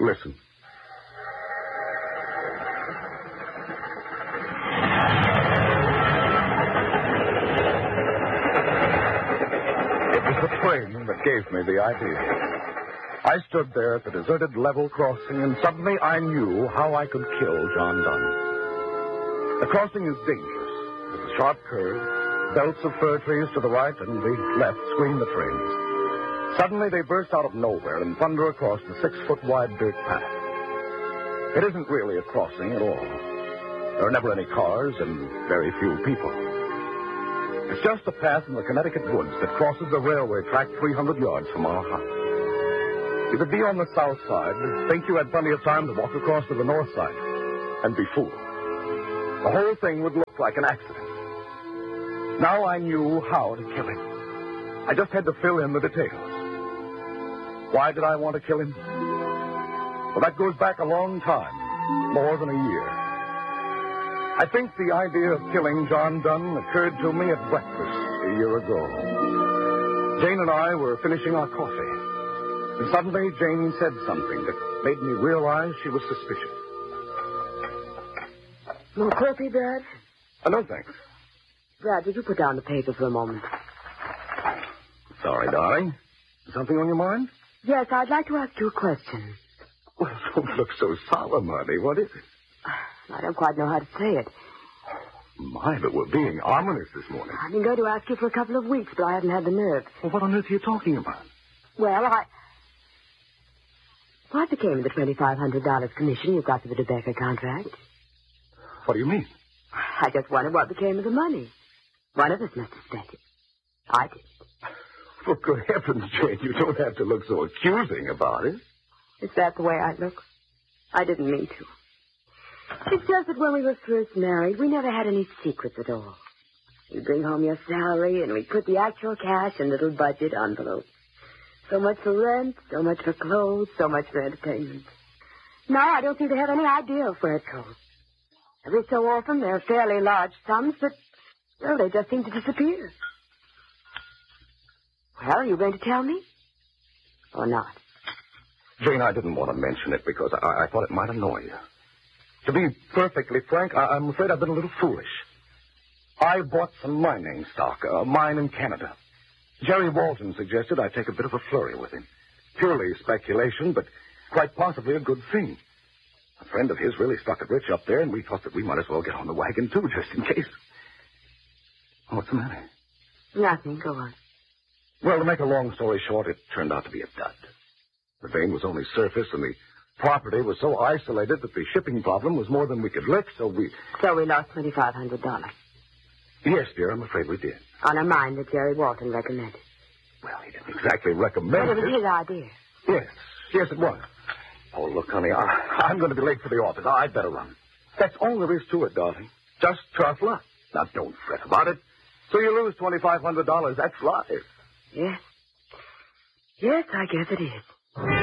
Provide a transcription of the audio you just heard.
Listen. It was the train that gave me the idea. I stood there at the deserted level crossing, and suddenly I knew how I could kill John Dunn. The crossing is dangerous, with sharp curves, belts of fir trees to the right and the left screen the trains. Suddenly they burst out of nowhere and thunder across the 6-foot-wide dirt path. It isn't really a crossing at all. There are never any cars and very few people. It's just a path in the Connecticut woods that crosses the railway track 300 yards from our house. You could be on the south side, think you had plenty of time to walk across to the north side, and be fooled. The whole thing would look like an accident. Now I knew how to kill him. I just had to fill in the details. Why did I want to kill him? Well, that goes back a long time, more than a year. I think the idea of killing John Dunn occurred to me at breakfast a year ago. Jane and I were finishing our coffee. And suddenly, Jane said something that made me realize she was suspicious. More coffee, Brad? No, thanks. Brad, did you put down the paper for a moment? Sorry, darling. Something on your mind? Yes, I'd like to ask you a question. Well, don't look so solemn, honey. What is it? I don't quite know how to say it. My, but we're being ominous this morning. I've been going to ask you for a couple of weeks, but I haven't had the nerve. Well, what on earth are you talking about? Well, What became of the $2,500 commission you got for the Rebecca contract? What do you mean? I just wondered what became of the money. One of us must have spent it. I did. For good heavens, Jane, you don't have to look so accusing about it. Is that the way I look? I didn't mean to. It's just that when we were first married, we never had any secrets at all. You'd bring home your salary, and we'd put the actual cash in little budget envelopes. So much for rent, so much for clothes, so much for entertainment. Now I don't seem to have any idea of where it goes. Every so often, there are fairly large sums, but, well, they just seem to disappear. Well, are you going to tell me? Or not? Jane, I didn't want to mention it because I thought it might annoy you. To be perfectly frank, I'm afraid I've been a little foolish. I bought some mining stock, a mine in Canada. Jerry Walton suggested I take a bit of a flurry with him. Purely speculation, but quite possibly a good thing. A friend of his really struck it rich up there, and we thought that we might as well get on the wagon, too, just in case. What's the matter? Nothing. Go on. Well, to make a long story short, it turned out to be a dud. The vein was only surface, and the property was so isolated that the shipping problem was more than we could lick, so we... So we lost $2,500. Yes, dear, I'm afraid we did. On a mine that Jerry Walton recommended. Well, he didn't exactly recommend But it was his idea. Yes, it was. Oh, look, honey, I'm going to be late for the office. I'd better run. That's all there is to it, darling. Just tough luck. Now, don't fret about it. So you lose $2,500. That's life. Yes. Yes, I guess it is.